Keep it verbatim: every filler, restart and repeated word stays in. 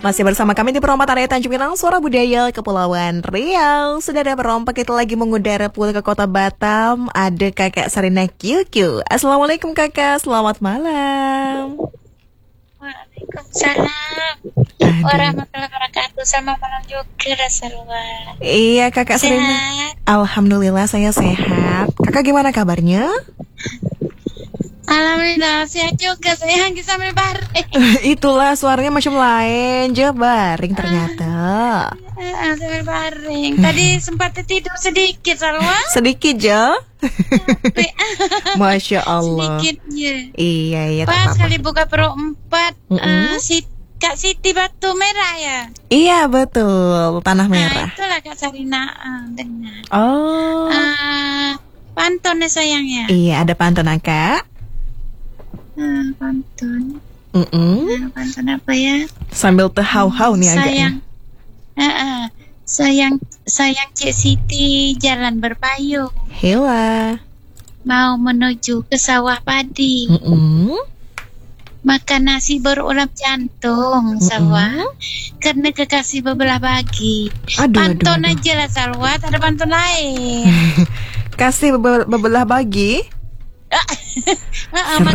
Masih bersama kami di Perompak Area Tanjung Pinang, Suara Budaya Kepulauan Riau. Sudah ada perompak, kita lagi mengudara pulang ke kota Batam. Ada Kakak Sarina Q Q. Assalamualaikum Kakak, selamat malam. Waalaikumsalam warahmatullahi wabarakatuh. Sama malam juga Rasulullah. Iya Kakak Sarina. Sehat? Alhamdulillah saya sehat. Kakak gimana kabarnya? Alhamdulillah sehat juga. Saya hanggi sambil baring. Itulah suaranya macam lain, je baring ternyata. Ah, sambil baring. Tadi sempat tidur sedikit Salwa. Sedikit je. Masya Allah. Sedikitnya. Iya iya. tak Pas apa-apa. kali buka perempat, Mm-mm. eh, si Kak Siti Batu Merah ya. Iya betul, tanah merah. Nah, itulah Kak Sarina eh, dengar. Oh. Ah, pantun ya sayangnya. Iya ada pantun Kak. Ah, pantun. Mm-mm. Nah, pantun apa ya? Sambil terhau-hau nih agaknya. Sayang, Ah, ah. sayang, sayang Cik Siti jalan berpayung, Hela. mau menuju ke sawah padi, Mm-mm. makan nasi berulam jantung, Salwa, karena kekasih bebelah bagi. Aduh, Pantun aduh, aduh. aja lah Salwa, tak ada pantun lain. Kasih bebe- bebelah bagi. Ah, ah,